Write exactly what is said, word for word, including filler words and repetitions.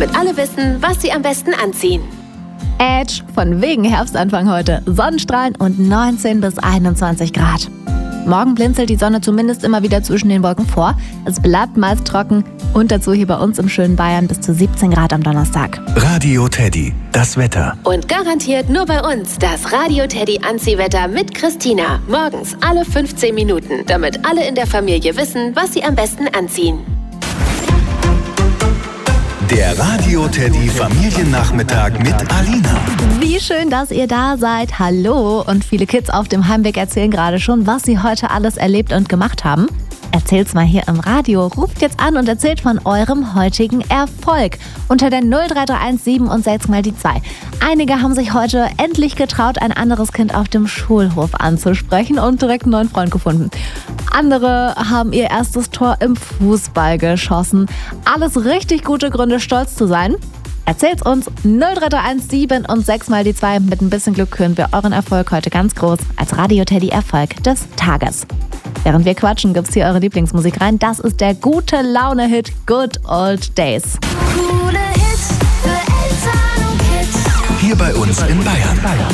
damit alle wissen, was sie am besten anziehen. Edge, von wegen Herbstanfang heute. Sonnenstrahlen und neunzehn bis einundzwanzig Grad. Morgen blinzelt die Sonne zumindest immer wieder zwischen den Wolken vor. Es bleibt meist trocken und dazu hier bei uns im schönen Bayern bis zu siebzehn Grad am Donnerstag. Radio Teddy, das Wetter. Und garantiert nur bei uns das Radio Teddy Anziehwetter mit Christina. Morgens alle fünfzehn Minuten, damit alle in der Familie wissen, was sie am besten anziehen. Der Radio Teddy Familiennachmittag mit Alina. Wie schön, dass ihr da seid. Hallo. Und viele Kids auf dem Heimweg erzählen gerade schon, was sie heute alles erlebt und gemacht haben. Erzählt's mal hier im Radio. Ruft jetzt an und erzählt von eurem heutigen Erfolg. Unter der null drei drei eins sieben und sechs mal die zwei. Einige haben sich heute endlich getraut, ein anderes Kind auf dem Schulhof anzusprechen und direkt einen neuen Freund gefunden. Andere haben ihr erstes Tor im Fußball geschossen. Alles richtig gute Gründe, stolz zu sein. Erzählt's uns. null drei drei eins sieben und sechs mal die zwei. Mit ein bisschen Glück hören wir euren Erfolg heute ganz groß als Radio Teddy Erfolg des Tages. Während wir quatschen, gibt's hier eure Lieblingsmusik rein. Das ist der gute Laune-Hit Good Old Days. Coole Hits für Eltern und Kids. Hier bei uns in Bayern.